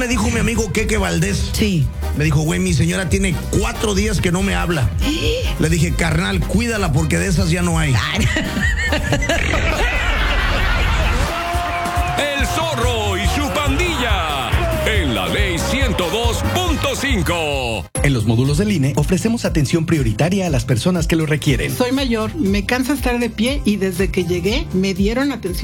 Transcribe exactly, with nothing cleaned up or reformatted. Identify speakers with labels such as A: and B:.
A: me dijo mi amigo Keke Valdés.
B: Sí.
A: Me dijo, güey, mi señora tiene cuatro días que no me habla. Le dije, carnal, cuídala porque de esas ya no hay.
C: El Zorro y su pandilla. En la ley ciento dos punto cinco.
D: En los módulos del I N E ofrecemos atención prioritaria a las personas que lo requieren.
B: Soy mayor, me cansa estar de pie y desde que llegué me dieron atención